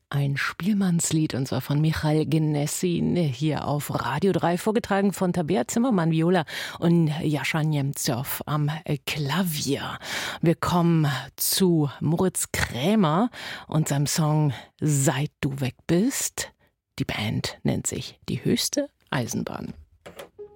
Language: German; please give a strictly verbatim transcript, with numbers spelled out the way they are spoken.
Ein Spielmannslied, und zwar von Michael Genessin, hier auf Radio drei, vorgetragen von Tabea Zimmermann-Viola und Jascha Nemzow am Klavier. Wir kommen zu Moritz Krämer und seinem Song Seit du weg bist. Die Band nennt sich Die höchste Eisenbahn.